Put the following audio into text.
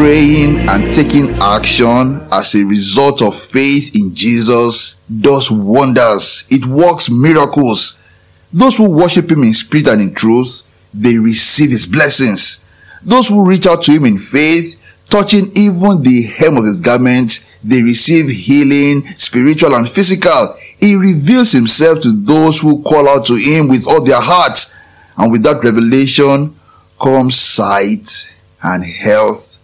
praying and taking action as a result of faith in Jesus does wonders. It works miracles. Those who worship him in spirit and in truth, they receive his blessings. Those who reach out to him in faith, touching even the hem of his garment, they receive healing, spiritual and physical. He reveals himself to those who call out to him with all their heart. And with that revelation comes sight and health